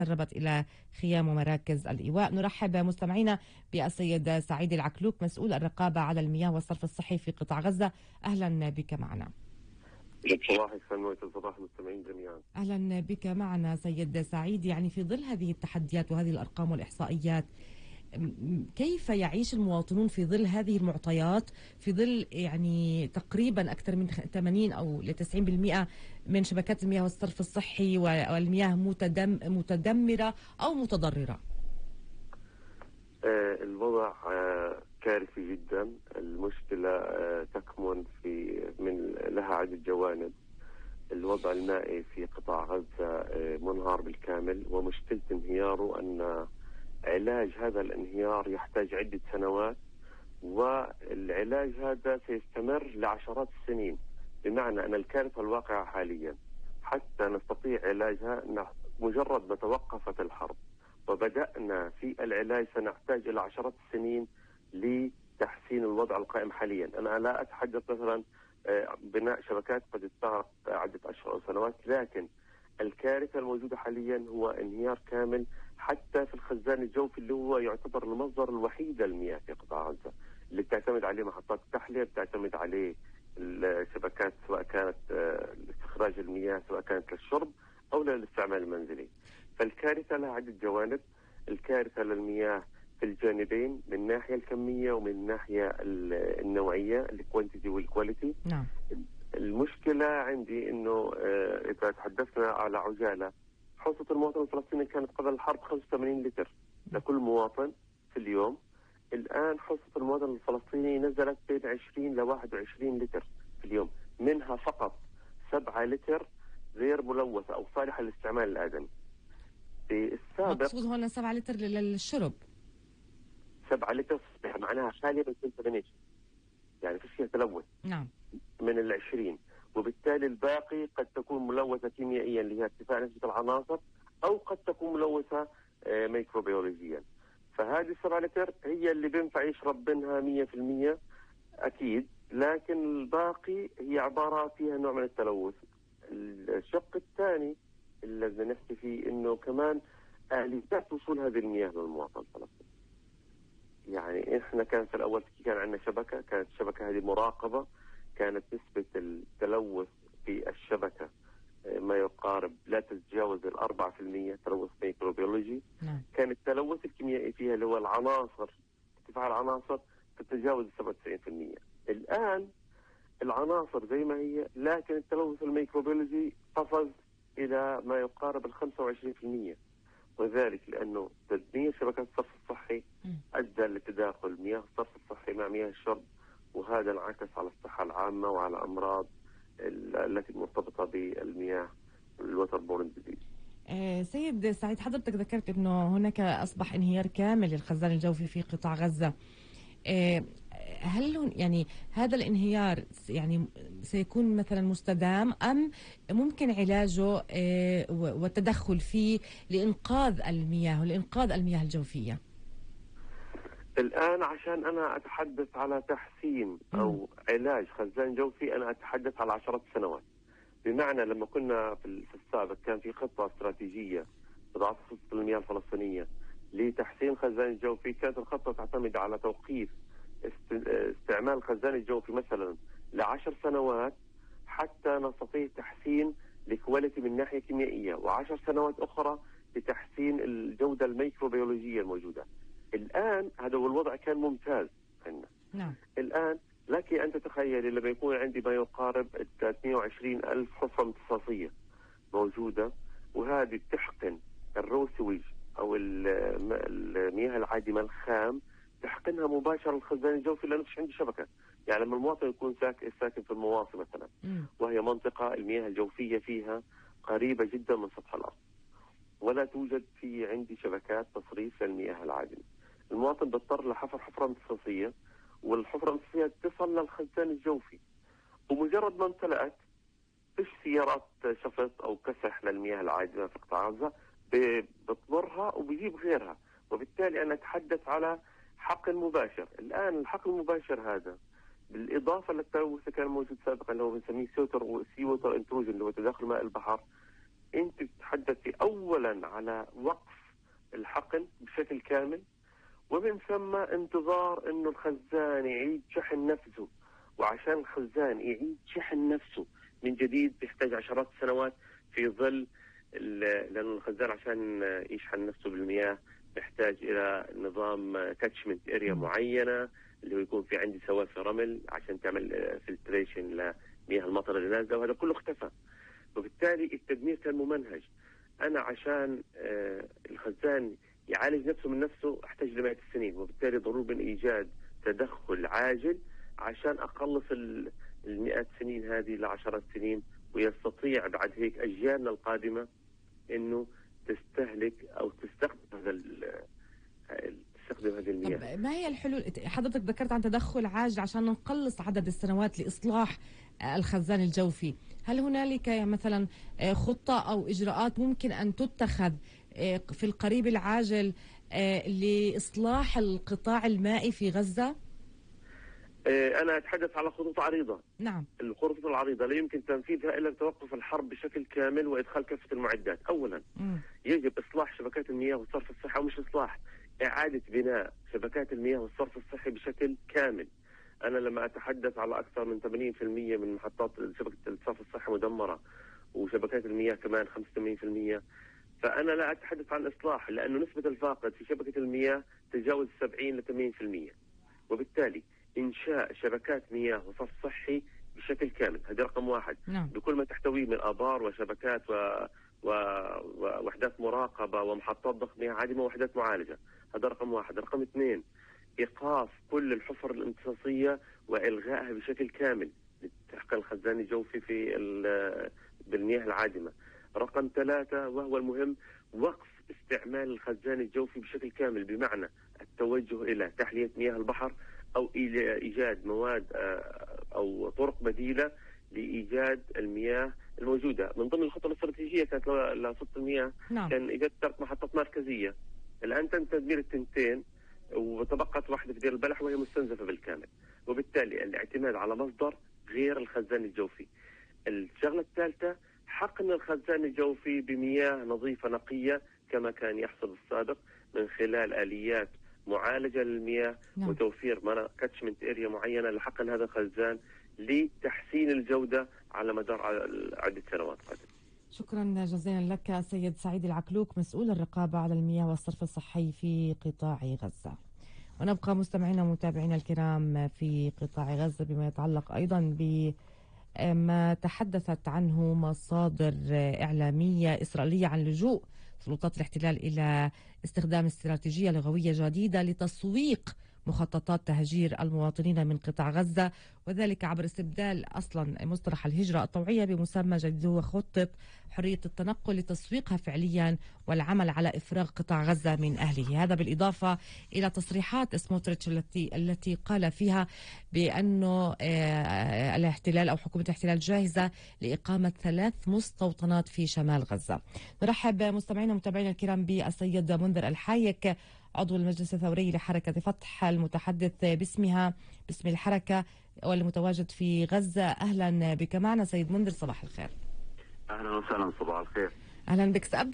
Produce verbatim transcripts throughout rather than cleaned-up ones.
تسربت إلى خيام ومراكز الإيواء. نرحب مستمعينا بالسيد سعيد العكلوك، مسؤول الرقابة على المياه والصرف الصحي في قطاع غزة. أهلا بك معنا. صباح الخير وصباح المستمعين جميعا. أهلا بك معنا سيد سعيد. يعني في ظل هذه التحديات وهذه الأرقام والإحصائيات، كيف يعيش المواطنون في ظل هذه المعطيات، في ظل يعني تقريبا أكثر من ثمانين أو ل تسعين بالمئة من شبكات المياه والصرف الصحي والمياه متدم متدمرة أو متضررة؟ آه الوضع آه كارثي جدا. المشكلة آه تكمن في من لها عدة جوانب. الوضع المائي في قطاع غزة آه منهار بالكامل، ومشكلة انهياره أن علاج هذا الانهيار يحتاج عدة سنوات، والعلاج هذا سيستمر لعشرات السنين. بمعنى أن الكارثة الواقعة حاليا حتى نستطيع علاجها مجرد ما توقفت الحرب وبدأنا في العلاج سنحتاج إلى عشرات السنين لتحسين الوضع القائم حاليا. أنا لا أتحدث مثلا بناء شبكات قد استغرق عدة أشهر أو سنوات، لكن الكارثة الموجودة حاليا هو انهيار كامل حتى في الخزان الجوفي اللي هو يعتبر المصدر الوحيد للمياه في قطاع غزة، اللي بتعتمد عليه محطات التحلية، بتعتمد عليه الشبكات سواء كانت لاستخراج المياه سواء كانت للشرب أو للاستعمال المنزلي. فالكارثة لها عدة جوانب. الكارثة للمياه في الجانبين، من الناحية الكمية ومن الناحية النوعية، الكوانتيتي والكواليتي. نعم. المشكلة عندي انه اذا تحدثنا على عجالة، حصة المواطن الفلسطيني كانت قبل الحرب خمسة وثمانين لتر لكل مواطن في اليوم. الان حصة المواطن الفلسطيني نزلت بين عشرين ل واحد وعشرين لتر في اليوم، منها فقط سبعة لتر غير ملوثة او صالحة للاستعمال الادمي. في السابق مقصود هنا سبعة لتر للشرب، سبعة لتر معناها خالية من كونتامينيشن، يعني في شيء تلوث. نعم. من العشرين، وبالتالي الباقي قد تكون ملوثة كيميائيا اللي هي ارتفاع نسبة العناصر، أو قد تكون ملوثة ميكروبيولوجيا. فهذه السبعة لتر هي اللي بينفع يشرب منها مية في المية أكيد، لكن الباقي هي عبارة فيها نوع من التلوث. الشق الثاني اللي بدنا نحكي فيه إنه كمان آليات وصول هذه المياه للمواطن الفلسطيني. يعني إحنا كان في الأول كان عندنا شبكة، كانت الشبكة هذه مراقبة، كانت نسبة التلوث في الشبكة ما يقارب لا تتجاوز الأربعة في المية تلوث ميكروبيولوجي. نعم. كان التلوث الكيميائي فيها اللي هو العناصر، ارتفاع العناصر تتجاوز سبعة وتسعين في المية. الآن العناصر زي ما هي، لكن التلوث الميكروبيولوجي قفز إلى ما يقارب ال خمسة وعشرين في المية، وذلك لأنه تدمير شبكات الصرف الصحي أدى لتداخل مياه الصرف الصحي مع مياه الشرب، وهذا انعكس على الصحة العامة وعلى أمراض التي مرتبطة بالمياه الوتر بورن ديزيز. آه سيد سعيد، حضرتك ذكرت أنه هناك أصبح انهيار كامل للخزان الجوفي في قطاع غزة. آه هل يعني هذا الانهيار يعني سيكون مثلا مستدام، أم ممكن علاجه آه والتدخل فيه لإنقاذ المياه ولإنقاذ المياه الجوفية؟ الآن عشان أنا أتحدث على تحسين أو علاج خزان جوفي أنا أتحدث على عشرات سنوات. بمعنى لما كنا في السابق كان في خطة استراتيجية بضعف خطة المياه الفلسطينية لتحسين خزان الجوفي، كانت الخطة تعتمد على توقيف استعمال الخزان الجوفي مثلا لعشر سنوات حتى نستطيع تحسين الكواليتي من ناحية كيميائية، وعشر سنوات أخرى لتحسين الجودة الميكروبيولوجية الموجودة. الآن هذا هو الوضع، كان ممتاز عندنا. نعم. الآن لك أن تتخيلي لما يكون عندي ما يقارب ثلاثمئة وعشرين ألف حفرة امتصاصية موجودة، وهذه بتحقن الرو سويج أو المياه العادمة الخام، تحقنها مباشرة للخزان الجوفي لأنه مش عندي شبكة. يعني لما المواطن يكون ساكن في المواصي مثلا، وهي منطقة المياه الجوفية فيها قريبة جدا من سطح الأرض، ولا توجد في عندي شبكات تصريف للمياه العادمة، المواطن بيضطر لحفر حفرة امتصاصية، والحفرة الامتصاصية تصل للخزان الجوفي، ومجرد ما امتلأت فيش سيارات شفط أو كسح للمياه العادمة في قطاع غزة، بتمرها وبيجيب غيرها، وبالتالي أنا أتحدث على حقن مباشر. الآن الحقن المباشر هذا بالإضافة للتلوث اللي كان موجود سابقا اللي هو بنسميه سي ووتر انتروجن اللي هو تداخل ماء البحر، أنت بتتحدث نتحدث أولا على وقف الحقن بشكل كامل، ومن ثم انتظار انه الخزان يعيد شحن نفسه. وعشان الخزان يعيد شحن نفسه من جديد بيحتاج عشرات السنوات في ظل، لأن الخزان عشان يشحن نفسه بالمياه بيحتاج إلى نظام كاتشمنت اريا معينة، اللي هو يكون في عندي سوافي رمل عشان تعمل فلتريشن لمياه المطر اللي نازلة، وهذا كله اختفى. وبالتالي التدمير كان ممنهج. أنا عشان الخزان يعالج نفسه من نفسه احتاج لمئة السنين، وبالتالي ضروري من إيجاد تدخل عاجل عشان أقلص المئات السنين هذه لعشرات سنين، ويستطيع بعد هيك أجيالنا القادمة إنه تستهلك أو تستخدم هذا تستخدم هذه المياه. ما هي الحلول؟ حضرتك ذكرت عن تدخل عاجل عشان نقلص عدد السنوات لإصلاح الخزان الجوفي، هل هنالك مثلا خطة أو إجراءات ممكن أن تتخذ في القريب العاجل لإصلاح القطاع المائي في غزة؟ أنا أتحدث على خطوط عريضة. نعم. نعم. بكل ما تحتويه من آبار وشبكات و... و... ووحدات مراقبة ومحطات ضخ مياه عادمة ووحدات معالجة، هذا رقم واحد. رقم اثنين، إيقاف كل الحفر الامتصاصية وإلغائها بشكل كامل لتحقيق الخزان الجوفي في بالمياه العادمة. رقم ثلاثة وهو المهم، وقف استعمال الخزان الجوفي بشكل كامل، بمعنى التوجه إلى تحلية مياه البحر أو إلى إيجاد مواد أو طرق بديلة لإيجاد المياه الموجودة. من ضمن الخطة الاستراتيجية كانت لصفة المياه نعم. كان إيجاد ثلاث محطات مركزية. الآن تم تدمير التنتين وتبقت واحدة في دير البلح وهي مستنزفة بالكامل، وبالتالي الاعتماد على مصدر غير الخزان الجوفي. الشغلة الثالثة، حقن الخزان الجوفي بمياه نظيفة نقية كما كان يحصل السابق من خلال آليات معالجة للمياه. نعم. وتوفير كاتشمنت اريا معينة لحقن هذا الخزان لتحسين الجودة على مدار عدة سنوات قادمة. شكرا جزيلا لك سيد سعيد العكلوك، مسؤول الرقابة على المياه والصرف الصحي في قطاع غزة. ونبقى مستمعينا ومتابعينا الكرام في قطاع غزة بما يتعلق أيضا بما تحدثت عنه مصادر إعلامية إسرائيلية عن لجوء سلطات الاحتلال إلى استخدام استراتيجية لغوية جديدة لتسويق مخططات تهجير المواطنين من قطاع غزة، وذلك عبر استبدال أصلا مصطلح الهجرة الطوعية بمسمى جديد هو خطة حرية التنقل لتسويقها فعليا والعمل على إفراغ قطاع غزة من أهله. هذا بالإضافة إلى تصريحات سموتريتش التي التي قال فيها بأنه الاحتلال أو حكومة الاحتلال جاهزة لإقامة ثلاث مستوطنات في شمال غزة. نرحب مستمعينا ومتابعينا الكرام بالسيد منذر الحايك، عضو المجلس الثوري لحركة فتح، المتحدث باسمها باسم الحركة والمتواجد في غزة. أهلا بك معنا سيد منذر، صباح الخير. أهلا وسهلا، صباح الخير. أهلا بك. سأبدأ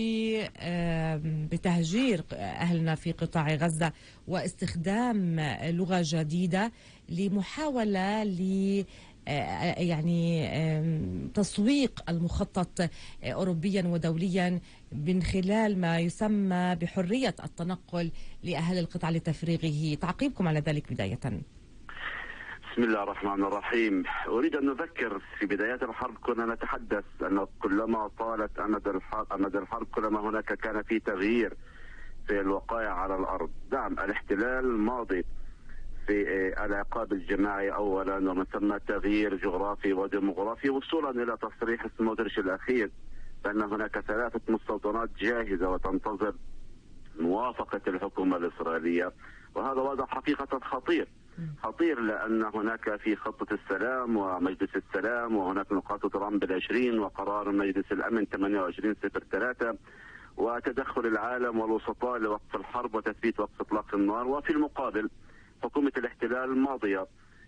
بتهجير أهلنا في قطاع غزة واستخدام لغة جديدة لمحاولة ل يعني تسويق المخطط أوروبيا ودوليا من خلال ما يسمى بحرية التنقل لأهل القطاع لتفريغه. تعقيبكم على ذلك بداية. بسم الله الرحمن الرحيم. أريد أن نذكر في بدايات الحرب كنا نتحدث أن كلما طالت أمد الحرب, أمد الحرب كلما هناك كان في تغيير في الوقائع على الأرض. نعم، الاحتلال ماضي في العقاب الجماعي أولا، ومن ثم تغيير جغرافي وديموغرافي، وصولا إلى تصريح سموتريتش الأخير بأن هناك ثلاثة مستوطنات جاهزة وتنتظر موافقة الحكومة الإسرائيلية. وهذا وضع حقيقة خطير خطير لأن هناك في خطة السلام ومجلس السلام، وهناك نقاط ترامب العشرين وقرار مجلس الأمن ثمانية وعشرين صفر ثلاثة وتدخل العالم والوسطاء لوقف الحرب وتثبيت وقف إطلاق النار. وفي المقابل حكومة الاحتلال ماضية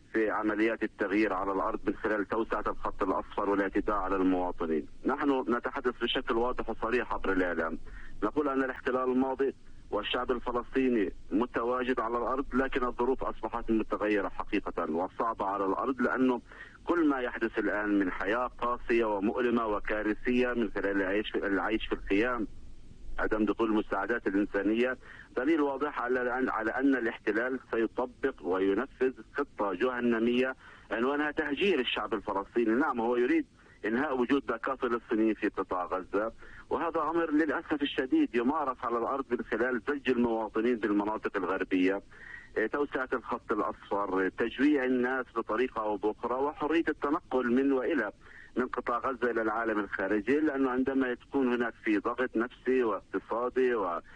في عمليات التغيير على الأرض من خلال توسعة الخط الأصفر والاعتداء على المواطنين. نحن نتحدث بشكل واضح وصريح عبر الإعلام، نقول أن الاحتلال الماضي والشعب الفلسطيني متواجد على الأرض، لكن الظروف أصبحت متغيرة حقيقة وصعبة على الأرض، لأنه كل ما يحدث الآن من حياة قاسية ومؤلمة وكارثية من خلال العيش في, العيش في الخيام، عدم دخول المساعدات الإنسانية، دليل واضح على على أن الاحتلال سيطبق وينفذ خطة جهنمية عنوانها تهجير الشعب الفلسطيني. نعم، هو يريد إنهاء وجود باقات فلسطينيين في قطاع غزة، وهذا أمر للأسف الشديد يمارس على الأرض من خلال زج المواطنين بالمناطق الغربية، توسعة الخط الأصفر، تجويع الناس بطريقة أو بأخرى، وحرية التنقل من وإلى من قطاع غزة إلى العالم الخارجي، لأنه عندما تكون هناك في ضغط نفسي واقتصادي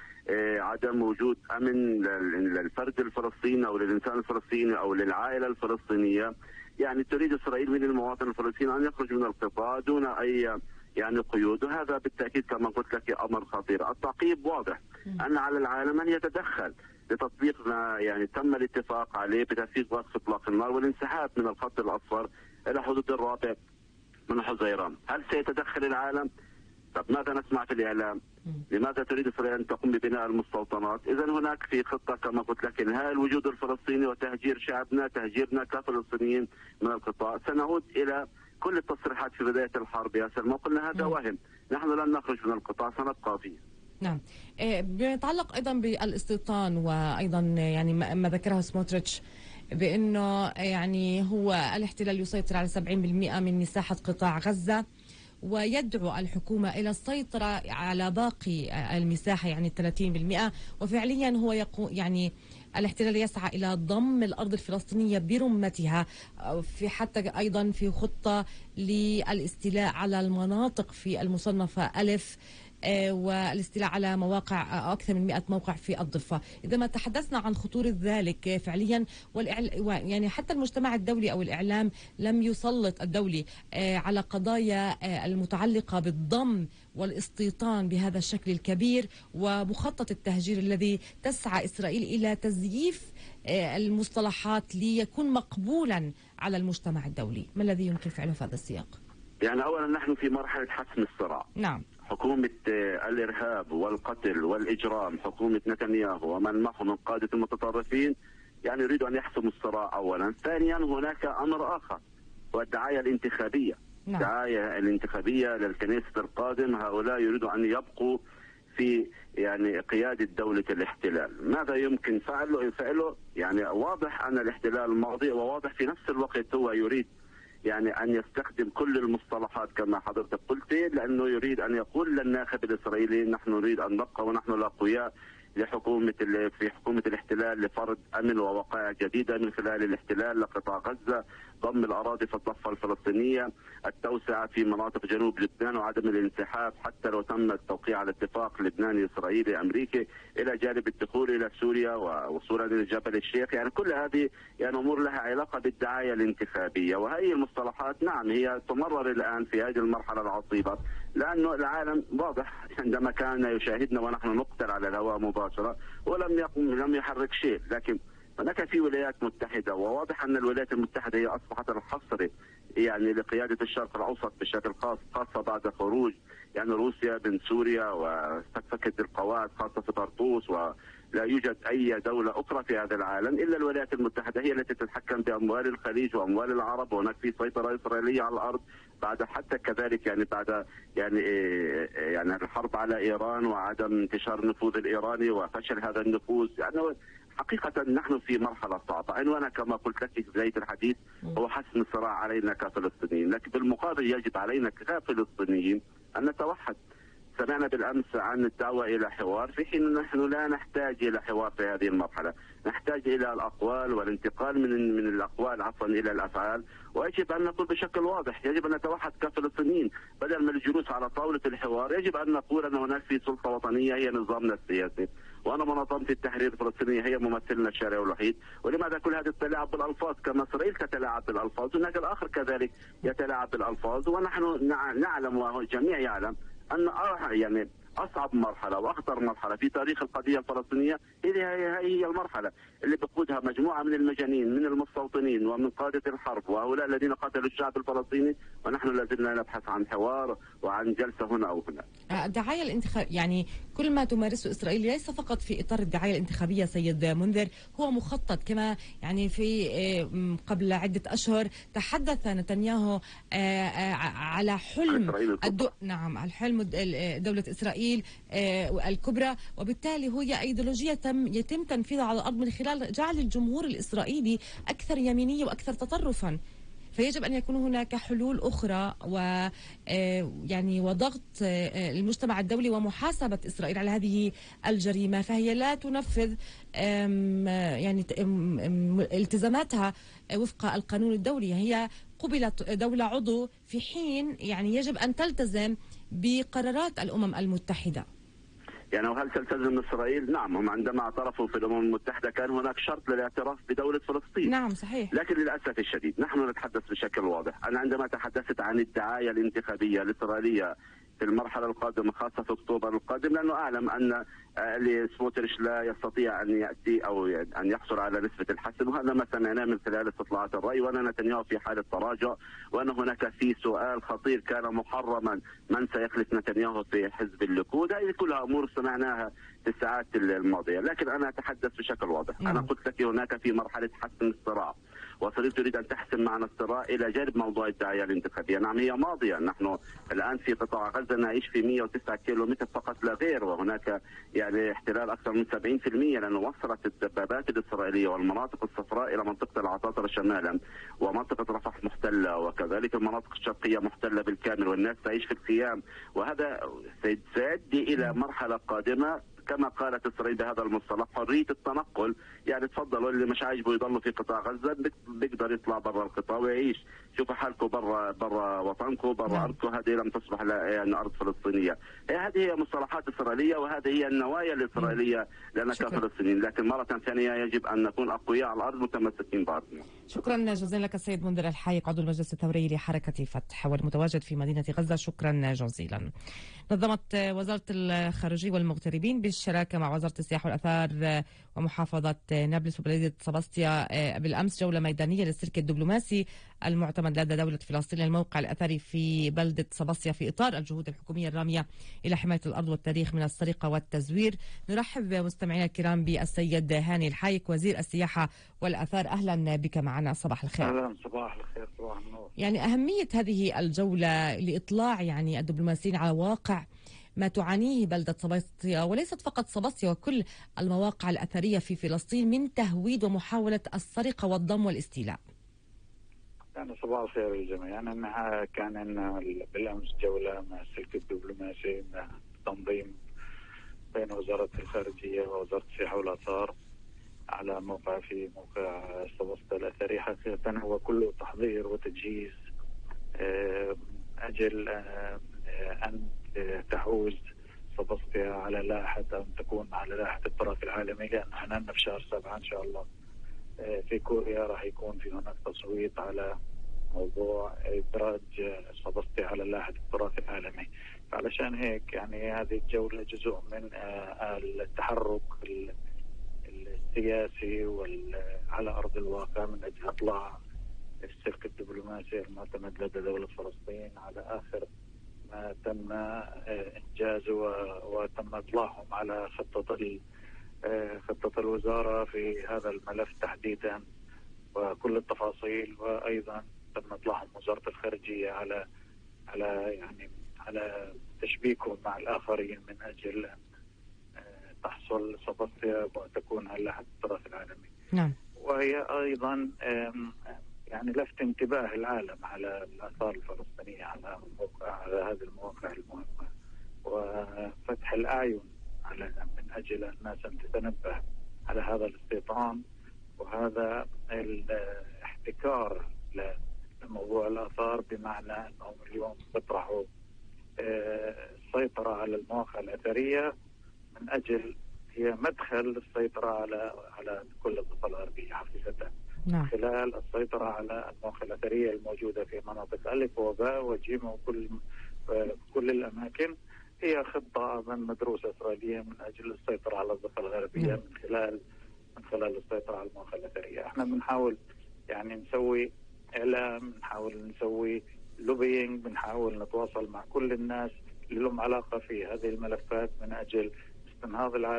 وعدم وجود أمن للفرد الفلسطيني أو للإنسان الفلسطيني أو للعائلة الفلسطينية، يعني تريد إسرائيل من المواطن الفلسطيني أن يخرج من القطاع دون أي يعني قيود، وهذا بالتأكيد كما قلت لك أمر خطير. التعقيب واضح أن على العالم أن يتدخل لتطبيق ما يعني تم الاتفاق عليه بتنفيذ وقف إطلاق النار والانسحاب من الخط الأصفر إلى حدود الرابع من حزيران. هل سيتدخل العالم؟ طب ماذا نسمع في الإعلام؟ لماذا تريد إسرائيل أن تقوم ببناء المستوطنات؟ إذا هناك في خطة كما قلت لك إنهاء الوجود الفلسطيني وتهجير شعبنا، تهجيرنا كفلسطينيين من القطاع. سنعود إلى كل التصريحات في بداية الحرب يا سلمى، قلنا هذا وهم، نحن لن نخرج من القطاع، سنبقى فيه. نعم. بيتعلق أيضا بالاستيطان، وأيضا يعني ما ذكره سموتريتش بأنه يعني هو الاحتلال يسيطر على سبعين بالمئة من مساحة قطاع غزة، ويدعو الحكومة إلى السيطرة على باقي المساحة يعني ثلاثين بالمئة، وفعليا هو يقو يعني الاحتلال يسعى إلى ضم الأرض الفلسطينية برمتها، في حتى أيضا في خطة للاستيلاء على المناطق في المصنفة ألف، والاستيلاء على مواقع أكثر من مئة موقع في الضفة. إذا ما تحدثنا عن خطورة ذلك فعليا، يعني حتى المجتمع الدولي أو الإعلام لم يسلط الدولي على قضايا المتعلقة بالضم والاستيطان بهذا الشكل الكبير، ومخطط التهجير الذي تسعى إسرائيل إلى تزييف المصطلحات ليكون مقبولا على المجتمع الدولي. ما الذي يمكن فعله في هذا السياق؟ يعني أولا نحن في مرحلة حسم الصراع. نعم. حكومة الإرهاب والقتل والإجرام، حكومة نتنياهو ومن معه من قادة المتطرفين، يعني يريدوا أن يحسموا الصراع أولا. ثانيا هناك أمر آخر والدعاية الانتخابية. نعم. الدعاية الانتخابية للكنيسة القادم، هؤلاء يريدوا أن يبقوا في يعني قيادة دولة الاحتلال. ماذا يمكن فعله؟ فعله يعني واضح أن الاحتلال الماضي، وواضح في نفس الوقت هو يريد يعني أن يستخدم كل المصطلحات كما حضرتك قلت، لأنه يريد أن يقول للناخب الإسرائيلي نحن نريد أن نبقى ونحن الأقوياء لحكومة في حكومة الاحتلال لفرض أمن ووقائع جديدة من خلال الاحتلال لقطاع غزة، ضم الأراضي في الضفة الفلسطينية، التوسعة في مناطق جنوب لبنان وعدم الانسحاب حتى لو تم التوقيع على اتفاق لبناني إسرائيلي أمريكي، إلى جانب الدخول إلى سوريا ووصولا إلى جبل الشيخ. يعني كل هذه يعني أمور لها علاقة بالدعاية الانتخابية، وهذه المصطلحات نعم هي تمرر الآن في هذه المرحلة العصيبة، لأنه العالم واضح عندما كان يشاهدنا ونحن نقتل على الهواء مباشرة ولم يقم لم يحرك شيء، لكن هناك في ولايات متحدة، وواضح أن الولايات المتحدة هي أصبحت الحصر يعني لقيادة الشرق الأوسط بشكل خاص، خاصة بعد خروج يعني روسيا من سوريا واستكفكت القواعد خاصة في طرطوس، ولا يوجد أي دولة أخرى في هذا العالم إلا الولايات المتحدة هي التي تتحكم بأموال الخليج وأموال العرب، وهناك في سيطرة إسرائيلية على الأرض بعد حتى كذلك يعني بعد يعني يعني الحرب على إيران وعدم انتشار النفوذ الإيراني وفشل هذا النفوذ. يعني حقيقة نحن في مرحلة صعبة، عنوانها كما قلت لك في بداية الحديث هو حسم الصراع علينا كفلسطينيين، لكن بالمقابل يجب علينا كفلسطينيين أن نتوحد. سمعنا بالأمس عن الدعوة إلى حوار، في حين نحن لا نحتاج إلى حوار في هذه المرحلة، نحتاج إلى الأقوال والانتقال من من الأقوال عفوا إلى الأفعال، ويجب أن نقول بشكل واضح يجب أن نتوحد كفلسطينيين بدل من الجلوس على طاولة الحوار. يجب أن نقول أن هناك في سلطة وطنية هي نظامنا السياسي، وأنا منظمة التحرير الفلسطينية هي ممثلنا الشرعي الوحيد، ولماذا كل هذا التلاعب بالألفاظ؟ كما إسرائيل تتلاعب بالألفاظ هناك الآخر كذلك يتلاعب بالألفاظ، ونحن نعلم والجميع يعلم أن يعني أصعب مرحلة وأخطر مرحلة في تاريخ القضية الفلسطينية هي هي المرحلة اللي بقودها مجموعة من المجانين من المستوطنين ومن قادة الحرب وهؤلاء الذين قتلوا الشعب الفلسطيني، ونحن لازلنا نبحث عن حوار وعن جلسة هنا أو هنا. الدعاية الانتخاب يعني كل ما تمارسه إسرائيل ليس فقط في إطار الدعاية الانتخابية سيد منذر، هو مخطط. كما يعني في قبل عدة أشهر تحدث نتنياهو على حلم الدو... نعم الحلم دولة إسرائيل الكبرى، وبالتالي هي أيديولوجية تم يتم تنفيذها على الأرض من خلال جعل الجمهور الإسرائيلي أكثر يمينية وأكثر تطرفا. فيجب أن يكون هناك حلول أخرى و يعني وضغط المجتمع الدولي ومحاسبة إسرائيل على هذه الجريمة، فهي لا تنفذ يعني التزاماتها وفق القانون الدولي. هي قبلت دولة عضو في حين يعني يجب أن تلتزم بقرارات الأمم المتحدة. يعني وهل تلتزم إسرائيل؟ نعم، هم عندما اعترفوا في الأمم المتحدة كان هناك شرط للاعتراف بدولة فلسطين. نعم صحيح. لكن للأسف الشديد نحن نتحدث بشكل واضح. أنا عندما تحدثت عن الدعاية الانتخابية الإسرائيلية في المرحلة القادمة خاصة في أكتوبر القادم، لأنه أعلم أن سموتريتش لا يستطيع أن يأتي أو أن يحصل على نسبة الحسم، وهذا ما سمعناه من خلال استطلاعات الرأي، وأن نتنياهو في حالة تراجع، وأن هناك في سؤال خطير كان محرما من سيخلف نتنياهو في حزب الليكود. هذه كلها أمور سمعناها في الساعات الماضية، لكن أنا أتحدث بشكل واضح. أنا قلت لك هناك في مرحلة حسم الصراع، وإسرائيل تريد أن تحسم معنا الصراع إلى جانب موضوع الدعاية الانتخابية. نعم هي ماضية، نحن الآن في قطاع غزة نعيش في مئة وتسعة كيلومتر فقط لا غير، وهناك يعني احتلال أكثر من سبعين بالمئة، لأنه وصلت الدبابات الإسرائيلية والمناطق الصفراء إلى منطقة العطاطرة شمالا، ومنطقة رفح محتلة، وكذلك المناطق الشرقية محتلة بالكامل، والناس تعيش في الخيام، وهذا سيؤدي إلى مرحلة قادمة كما قالت إسرائيل بهذا المصطلح حرية التنقل. يعني تفضلوا اللي مش عاجبه يضلوا في قطاع غزة بيقدر يطلع برا القطاع ويعيش، شوفوا حالكم برا برا وطنكم برا أرضكم، هذه لم تصبح يعني أرض فلسطينية. هذه هي مصطلحات إسرائيلية وهذه هي النوايا الإسرائيلية لنا كفلسطينيين، لكن مرة ثانية يجب أن نكون أقوياء على الأرض متمسكين بأرضنا. شكرا جزيلا لك السيد منذر الحايق عضو المجلس الثوري لحركة فتح والمتواجد في مدينة غزة، شكرا جزيلا. نظمت وزارة الخارجية والمغتربين بالشراكة مع وزارة السياحة والأثار ومحافظة نابلس وبلدية سباستيا بالأمس جولة ميدانية للسلك الدبلوماسي المعتمد لدى دولة فلسطين الموقع الأثري في بلدة سباستيا في إطار الجهود الحكومية الرامية إلى حماية الأرض والتاريخ من السرقة والتزوير. نرحب مستمعينا الكرام بالسيد هاني الحايك وزير السياحة والأثار، أهلا بك معنا، صباح الخير. أهلا، صباح الخير، صباح النور. يعني أهمية هذه الجولة لإطلاع يعني الدبلوماسيين على واقع ما تعانيه بلدة سباستيا، وليست فقط سباستيا وكل المواقع الأثرية في فلسطين من تهويد ومحاولة السرقة والضم والاستيلاء. يعني صباح الخير للجميع. يعني أنها كان عندنا بالأمس جولة مع السلك الدبلوماسي مع تنظيم بين وزارة الخارجية ووزارة السياحة والآثار على موقع في موقع سباستيا الأثري. حقيقة هو كله تحضير وتجهيز أجل أن تحوز سباستيا على لائحة أن تكون على لائحة التراث العالمي، لأن احنا في شهر سبعة إن شاء الله في كوريا راح يكون في هناك تصويت على موضوع إدراج سباستيا على لائحة التراث العالمي. فعلشان هيك يعني هذه الجولة جزء من التحرك السياسي على أرض الواقع من أجل إطلاع السلك الدبلوماسي المعتمد لدى دولة فلسطين على آخر ما تم إنجازه وتم إطلاعهم على خطة خطة الوزارة في هذا الملف تحديدا وكل التفاصيل، وأيضا تم إطلاعهم وزارة الخارجية على على يعني على تشبيكهم مع الآخرين من أجل أن تحصل سباستيا وتكون على لائحة التراث العالمي. نعم. وهي أيضا يعني لفت انتباه العالم على الآثار الفلسطينية على موقع على هذه المواقع المهمة، وفتح الأعين على من أجل الناس أن تتنبه على هذا الاستيطان وهذا الاحتكار لموضوع الآثار، بمعنى أنهم اليوم بيطرحوا السيطرة على المواقع الأثرية من أجل هي مدخل السيطرة على على كل الضفة الغربية حقيقة. نعم. خلال السيطرة على المواقع الأثرية الموجودة في مناطق ألف وباء وجيم وكل كل الأماكن، هي خطة من مدروسة إسرائيلية من أجل السيطرة على الضفة الغربية من خلال من خلال السيطرة على المواقع الأثرية. احنا بنحاول يعني نسوي إعلام، بنحاول نسوي لوبينج، بنحاول نتواصل مع كل الناس اللي لهم علاقة في هذه الملفات من أجل استنهاض العالم